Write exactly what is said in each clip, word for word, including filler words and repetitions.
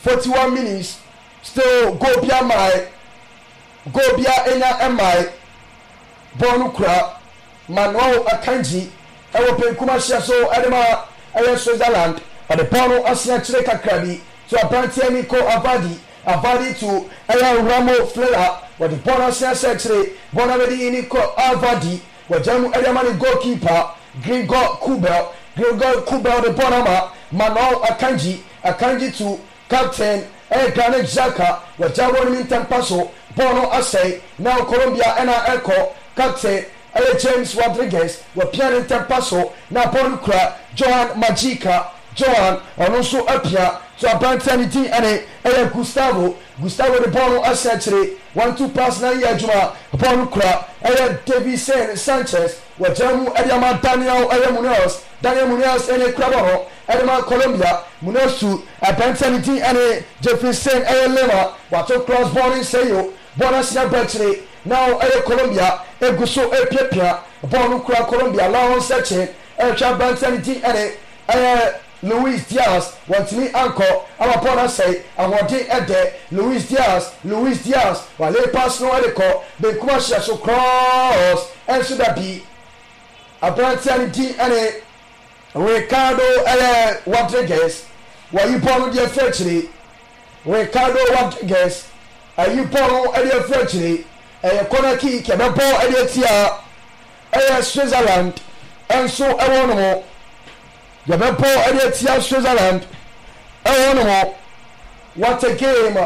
forty-one minutes still go bia my go bia enya emai bonu kura Manuel Akanji ewo Penkuma hia so edema eya Switzerland but the bonu asia chire kakrabi to Abrantia Nico Avadi Avadi to eya Ramo Flera but the bonu asia chire Bonavedi Nico Avadi wajamu eya mani goalkeeper Gregor Kubel Gregor Kubel the bonama Manuel Akanji Akanji to captain eya Granit Xhaka wajamu ni Tampaso bono asay now Colombia ena echo captain Hey, James Rodriguez, we're pianing Tempaso, now Bonukra, Johan Magica, Johan, and also Apia, so a Bantani D and A, Gustavo, Gustavo the Bono Ascentre, one two pass na Yajuma, Bonukra, A. Davison Sanchez, where Jamu Edama Daniel A. Munoz, Daniel Munoz and a Crabaro, Edema Colombia, Munoz to a Bantani D and A, Jefferson A. Lema, Wato Cross Bonnie Sayo, Bonasia Bertre. Now eh Colombia e guso e piapia bonu kura Colombia lawn searching e twa bantanity ene eh Luis Diaz wantini anko our bona say awodi ede Luis Diaz Luis Diaz wale pass no edeko be kuma hia so cross and so that be abantanity ene Ricardo eh Rodriguez why you bonu dia fetchly Ricardo Rodriguez are you bonu e dia fetchly eh corner kick e be ball e dey tia eh Switzerland and so e won mo ye be ball e dey tia Switzerland e won mo what a game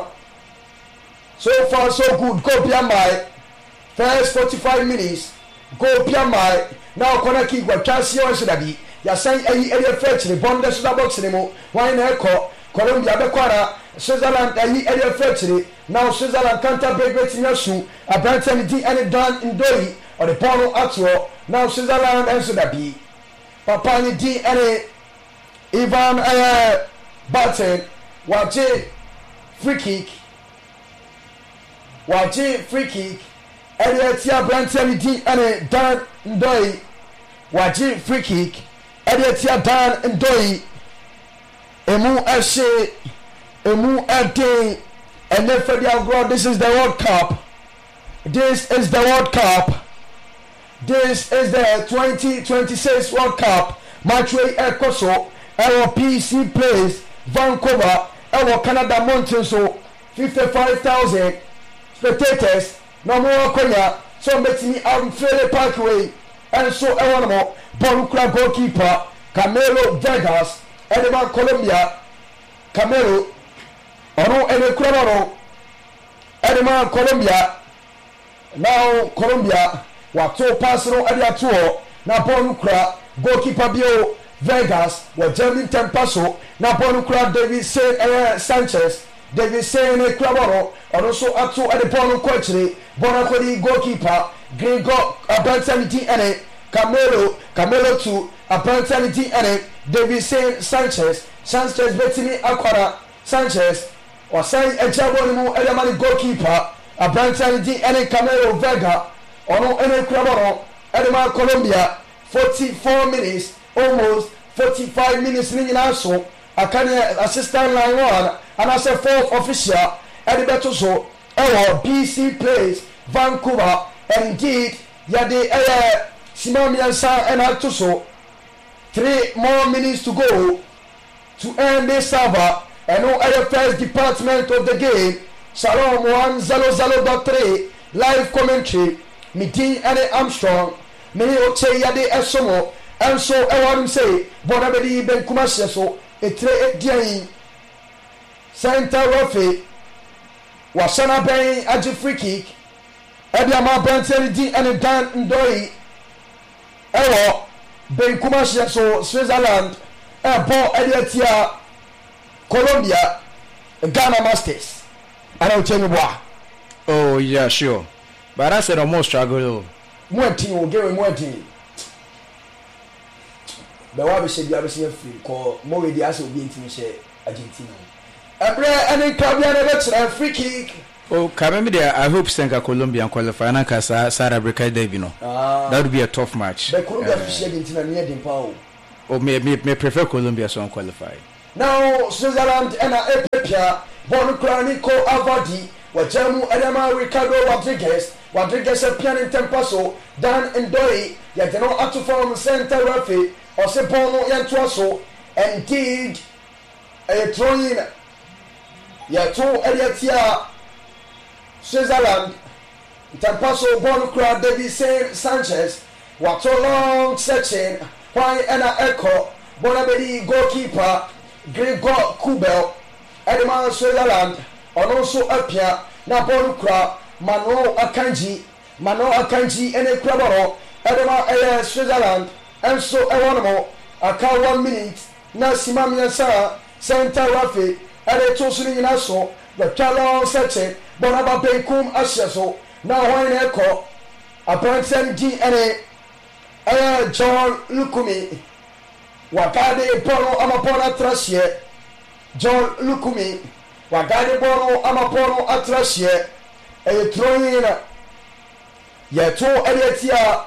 so far so good go bia my first forty-five minutes go bia my now corner kick wa chance on so that be ya san eh e dey fetch the bond so box ni mo why na e ko Colombia be kwara Switzerland ayi area factory now Switzerland counter break wetin yasu Abranten di any done in Dori or the Bono Atwo now Switzerland and so that be Papa ni di any Ivan uh, Barton waje free kick waje free kick area ti Abranten di any done in Dori waje free kick area ti done in Dori emu ashe emu ade and then for the this is the World Cup this is the World Cup this is the twenty twenty-six World Cup matchway ekoso our P C Place Vancouver our Canada Mountain so fifty-five thousand spectators no more konya so betimi am Fele Parkway and so e won mo Bonukra goalkeeper Camilo Vegas Edema Colombia Camelo ono ene kuraro Edema Colombia now Colombia wato pass no ade ato na ball kura goalkeeper bio Vegas wa German Tempaso na ball kura David Sanchez David Sene kuraro ono so ato ade ball ko akire ball ko di goalkeeper Gregor Abantanity ene Camelo Camelo to Abantanity ene David Sanchez Sanchez betini akwara Sanchez or say a jabo mu elemani goalkeeper Abranten di ene Camelo Vega ono ene kraboro edema Colombia forty-four minutes almost forty-five minutes ni nyina so akane assistant line one and as a fourth official edibeto so ewo B C Place Vancouver and indeed yade eh Simamiansa and Altuso three more minutes to go to end this server and no other first department of the game Shalom one zero zero dot three live commentary meeting and Armstrong many oche yade esomo and so everyone say bonabedi ben kumashe so etre edian center referee wasana ben agi free kick Ediama Branten di and Dan Ndoi ewo ben kumashe so Switzerland e ball ediatia Colombia Ghana Masters and I'll tell you why. Oh yeah, sure. But I said almost struggle. More team will give more team. But why we say the other free call more with the as will be in share Argentina. Every any club never free kick. Oh, come there. I hope Senka Colombia qualify and Casa Sarah Breca Devino. Ah, that would be a tough match. But Colombia uh, Argentina near the power. Or may may prefer Colombia so qualify. now Switzerland and Epipia Bon Chronico Avadi Wajamu Adama Ricardo Rodriguez Rodriguez a piano in Tempaso Dan Ndoi Yadeno Atuform Center Rafi or Sepono Yantuaso indeed a throwing Yato Eliatia Switzerland Tempaso Bon David Sanchez what so long searching why Anna Echo Bonabedi goalkeeper Gregor Kubel Edema Switzerland and also Apia na Bonukra Mano Akanji Mano Akanji and a Krabaro Edema Air Switzerland and so Ewanamo aka one minute na Simamia Sa Center Rafi and a Tosuni Naso the Talon Searching Bonaba Benkum Ashaso now why Echo a Branson D N A Uh, John Lukumi Wakade Bono Amapono Atrashie John Lukumi Wakade Bono Amapono Atrashie a throwing Yato Eliatia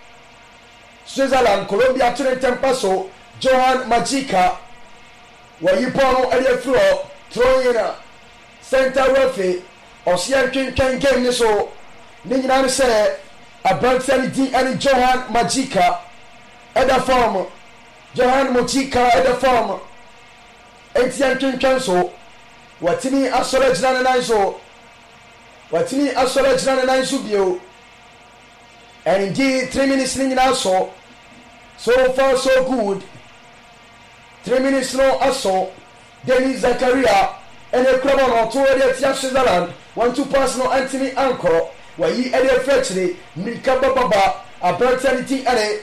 Switzerland Colombia Trinity Paso Johan Majika Wayipono Eliafro throwing Center Refi Osian King Ken Game so Nina say Abranson D and Johan Majika at the form Johan Majika at the form Etienne King Council Watini Asolaj Nanaiso Watini Asolaj Nanaisubio and indeed three minutes in also so far so good three minutes no also Denis Zakaria and a club on two areas Switzerland one two pass no Anthony Anko where ye Eddie Fletchley, Mika Baba, a Bertanity and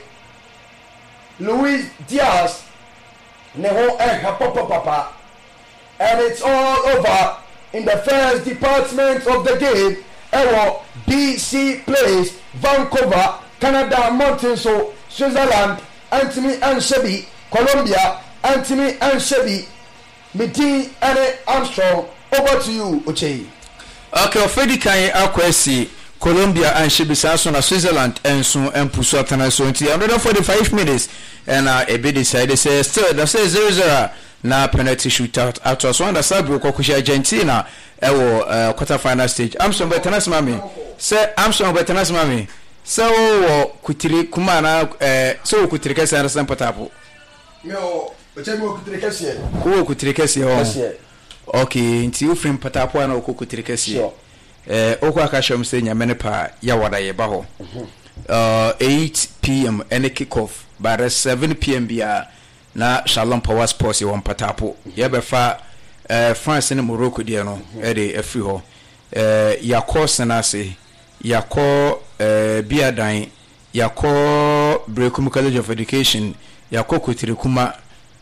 Luis Diaz, Neho and Papa Papa. And it's all over in the first department of the game. Ewo B C Place, Vancouver, Canada, Montenso, Switzerland, Anthony and Shebi, Colombia, Anthony and Shebi, Miti and Armstrong. Over to you, Uche. Okay, Freddy Kanye Akwesi. Colombia and Shibisaso na Switzerland and so and puso atana so nti one hundred forty-five minutes and uh, a bit decided say still that says zero zero na penalty shootout out was one that Sabio Kokushi Argentina e wo uh, quarter final stage. Amson Betanas mami say Amson Betanas mami so wo kutiri kuma na eh so kutiri kesi na san potapo yo ochemo kutiri kesi wo kutiri kesi ho okay nti u frame potapo na okukutiri kesi eh okwa ka shom se nyamene pa ya wada ye ba ho uh eight p m and kick off by seven p m bia na Shalom Power Sports ye won patapo ye be fa eh France and Morocco de no e de afri ho eh yakọ senase yakọ eh biadan yakọ Brekum College of Education yakọ Kutirikuma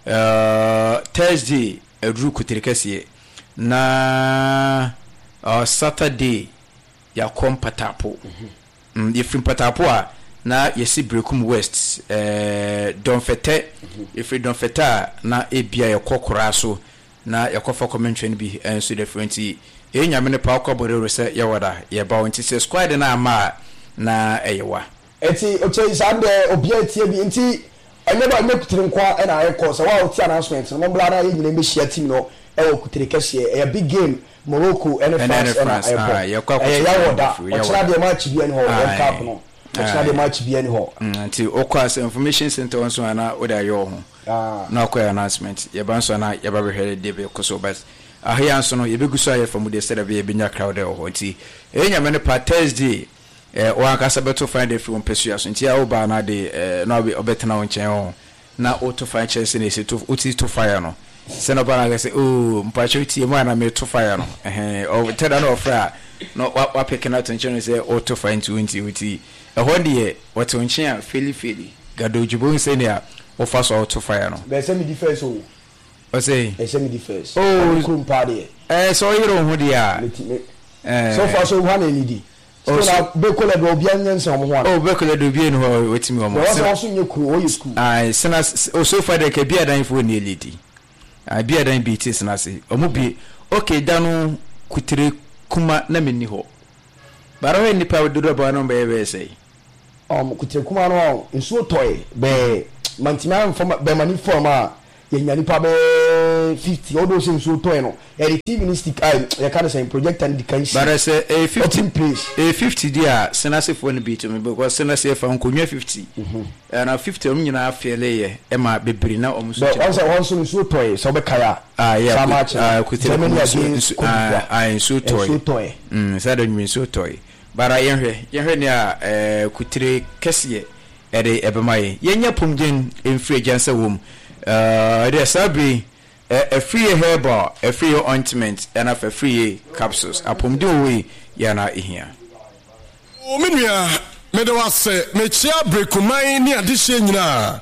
uh Thursday edru Kutirikase na Uh, Saturday ya kom patapo mm -hmm. Ifrim patapo a na yesi Brekum West eh Donfete mm -hmm. Ifri Donfeta na ebia ya kokora so na yakofa commentary bi enso different e nyame ne pa akobore rese ya wada ya ba wonti se squad na ama na eyewa eti oche sande obia tie bi nti anyeba nyekutire nkwa na ayeko so wa oti announcement no mbla na yegyina be share team no e wo kutire kase e big game Morocco and France and ah ya kwa kwa ya woda ochra de match bi ani ho World Cup no ochra de match bi ani ho nti okwas information center onso ana oda yo ho ah na kwa announcement ya banso na ya ba behere de be koso bas ahia nso no ye beguso aye from the set be benya crowd e ho nti enya me ne pa Thursday eh o aka sabeto find if one pursue aso nti ya oba na de na obetena won chen ho na auto find chance na ese to uti to fire no se no bana say oh mpacho tie mu ana me to fire no eh o tada no ofra no wa pick na attention say auto find twenty uti e ho de what on chen feli feli gado jibon se ne a o fa so auto fire no be se mi defense o o say e se mi defense oh kum pade eh so hero ho de a eh so fa so one need so na be kola do bia nyense o ho oh be kola do bia no ho wetimi o mo so so nye ku o yi school ai sena o so fa de ke bia dan fo ne lady ai bia dan bi tis na se o mo bi okay danu kutire kuma na menni ho barawe ni pa do do ba no be be say um kutire kuma no nso toy be mantima mfo be mani form a ye nyani pa be say fifty all those things so toy no e T V ni stick I you can say projector and the can but I say a fifty page a fifty dia senase for no be to me because senase fa nkonwa fifty and a fifty om nyina afele ye e ma bebiri na om so but also one so toy so be kaya ah yeah ah Germany against ah so toy so toy mm so that mean so toy but I yenhwe yenhwe ne a eh kutire kese ede ebemaye yenya pomgen enfree jansa wom uh there sabi a free herbal a free ointment and a free capsules apomden we yana ehia o menua me de wase me chia brekuman ni adehye nyina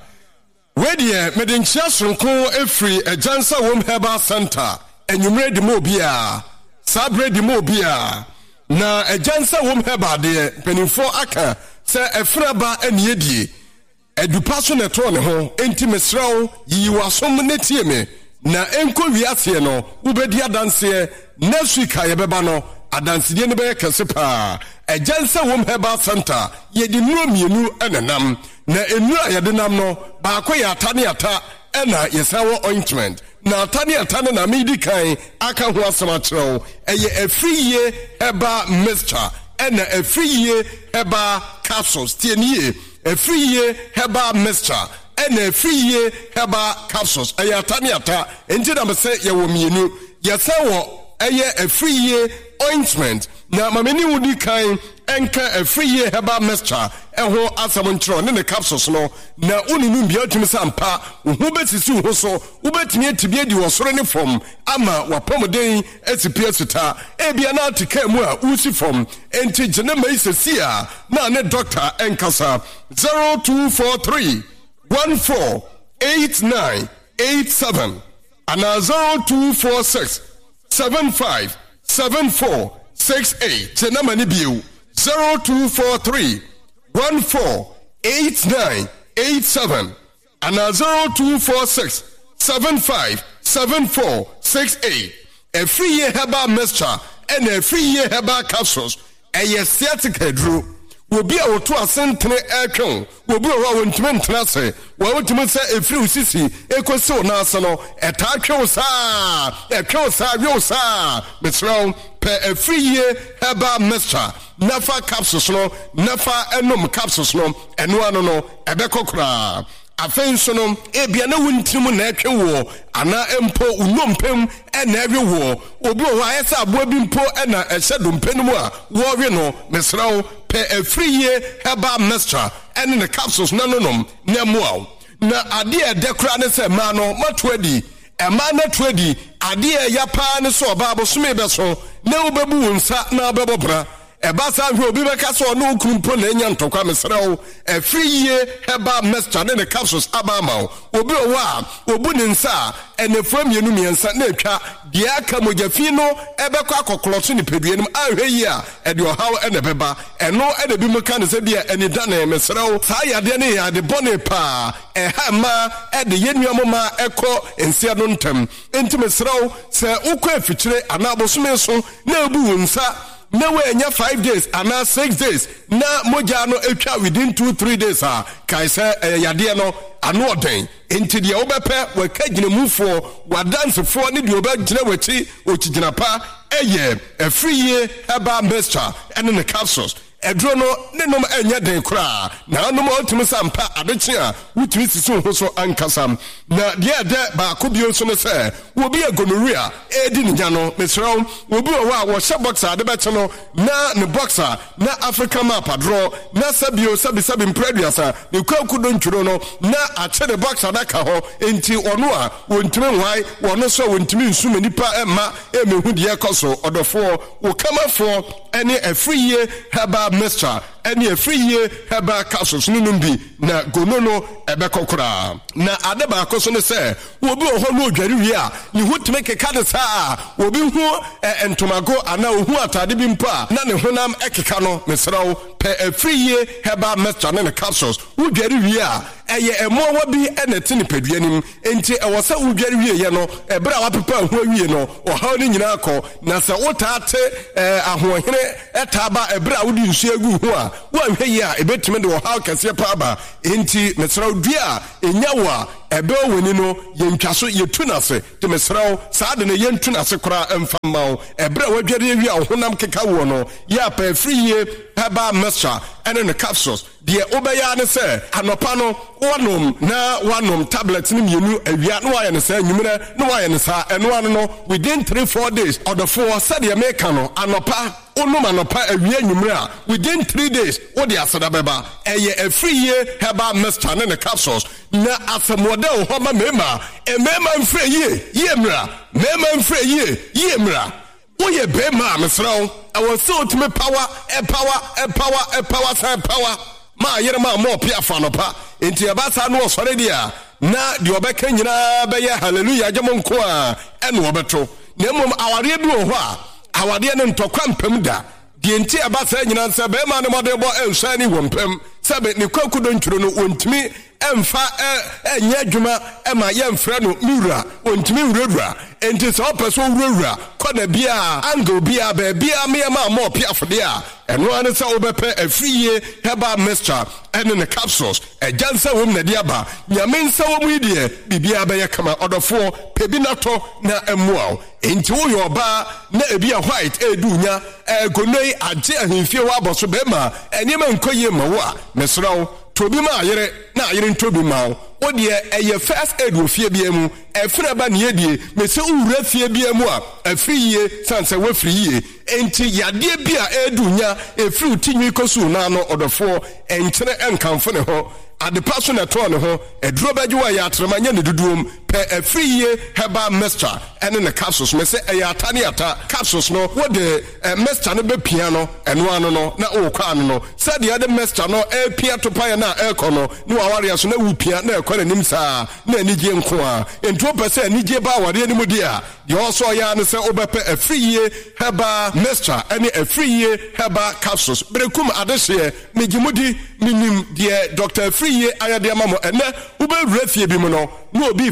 we de me de nchia sonko efree ajansa wom herbal center enwumre de mo bia sabre de mo bia na ajansa wom herbal de penifo aka se efraba aniedie edupa so neto ne ho enti mesrawo yi wasom ne tie me na enko wiase no ubedi adanse next week ayebeba no adansedie ne be kese pa ajansa wom herbal center ye di nuro mienu enenam na enura ye de nam no ba ko ya ata ne ata ena yesawo ointment na ata ne ata na medi kan aka ho asema kyerɛw eye afriye herbal mixture ena afriye herbal capsules tienie afriye herbal mixture ena afriye herbal capsules ayata ni ata enti na me se ye wo mienu ye se wo eye afriye ointment na mameni wudi kan enka afriye herbal mixture eho asam ntro ne ne capsules no na uninu bia otumi sampa hu betisi hu so ubetimi atibie di wosoro ne fom ama wapomoden atipie sita ebia na atika mu a usi fom enti gene mai sesia na ne doctor enkasa zero two four three one four eight nine eight seven and zero two four six seven five seven four six eight gene mani biu zero two four three one four eight nine eight seven and zero two four six seven five seven four six eight. A free year herbal mixture and a free year herbal capsules. A sciatic headroom will be our two ascentine aircon. Will be our intimate class. Well, to say a free sissy, a question national, a tacosa, a cosa, yosa, Miss Round, per a free year herbal mixture. Nafa capsules no, nafa enum capsules no, and one no, a becocra. Afensono ebia na wuntimu na etwe wo ana empo unompem e na ewe wo obi o wa yesa abo bi mpo e na ehyedo mpenimu a wo we no mesrawo pe afriye herbal mixture ene ne capsules nanonom na muaw na ade e dekra ne se ma no matoadi e ma na toadi ade e yapa ne so ba abosome be so na ubebu wonsa na abebobra eba sa hwe obi beka so no krumpo na enya ntokwa mesrewo e free ye heba mixture ne capsules abama obi owa obu ne nsa ene from yenu miensa na atwa dia aka mojafi no ebekọ akokoloso ni peduenum ahwe yi a e de ohaw ene beba eno ene bi muka ne se bia eni da na mesrewo sa yade ne yade bone pa e ha ma e de yenuamoma ekọ ensia no ntem enti mesrewo se ukọ afikyire ana abosome so na ebu wonsa na we nya five days and six days na moja no etwa within two three days ah kai se yade no ano oden enti de obepe we ka gina mufo wa dance fo ne de obegina wachi ochigina pa eye afriye herbal mixture and the capsules edro no ne nom enya den kra na nom otumi sampa adeche a wutumi sisu ho so ankasam na de de ba ko bio so ne se wo bi agonorrhea edi nya no mesraw wo bi wa wo hye boxer de beche no na ne boxer na African map adro na sabio sabi sabi mpraduasa ne kwakudo ntwuro no na ache de boxer da ka ho enti ono a wontumi nwai wono so wontumi nsuma nipa emma emehu de ekoso odofo wo kamafo ene afriye haba mixture any a free year herbal capsules numbi na gonono ebekokura na adeba akoso ne se obi oho no odware wi a ni hutime keka de saa obi hu entomago ana ohu atade bi mpa na ne honam ekeka no mesrawo pe a free year herbal mixture ne capsules odware wi a eye emowa bi enete ne paduanim enti ewo se odware wi ye no ebra wa pepa hu awie no oha ni nyina akọ na se wotate ahohene etaba ebra wodi nsu agu hu a wa hwe ya ebetime de wo ha kase pa ba enti mesrawo dua enyawa ebe weni no yentwaso yetunase te mesrawo saa de ne yentunase kora emfamawo ebre wadware wi a honam keka wo no ya pa free herbal mixture ene ne capsules de obeya ne se anopa no wonom na wonom tablet ni mienu awia no aye ne sa nwumere no aye ne sa eno ano no within three four days or the four said the make no anopa onum anopa awia nwumere a within three days wo de asada beba eye a free herbal mixture ne capsules na asamode o homa mema e mema mfre ye ye mra mema mfre ye ye mra oye be ma mesrawo awo so to me power e power e power e power say power ma yere ma mo pia fa no pa enti e ba sa no osore dia na de obeka nyina be ye hallelujah jamo nko a e no obeto na mom awade bi wo ho a awade ne ntokwa mpam da de enti e ba sa nyina nsa be ma ne mode bo ensa ni wo mpam sabe ne kwakudo nturo no wontimi emfa enye adwuma ema ye mfra no mura wontimi wurawura enti so person wurawura kona bia angle bia ba bia me ma mo piafode a eno ane se obepe afriye herbal mixture ene ne capsules ejansa wom na dia ba nyame nsa wom idie bibia ba ye kama odofo pebi nato na emuao enti wo yoba na ebi a white edunya egonoi age ahemfie wa boso be ma enema nkoye ma wo a mesrawo tobi ma ayere na ayere ntobi ma wo de eye first aid wo fie bia mu efra ba ne yedie mese uwura fie bia mu a afriye sanse wo friye enti yade bia edunya efri utinwi kosu na no odofo enkyere enkamfo ne ho adepa so na to ne ho eduro baji wa ya atrema nya ne duduom pe afriye herbal mixture ene ne capsules me se eya atane ata capsules no wo de mixture no be pia no eno ano no na o kwa ano no said the other mixture no e pia to pa na e ko no no aware so na wu pia na e ko nim saa na anije nko a ento pe se anije ba aware ni mu dia de also ya ne se obepe afriye herbal mixture ene afriye herbal capsules brekum adehye megimudi minim de Doctor Friye ayade amamo ene ube wura fie bi mu no no obi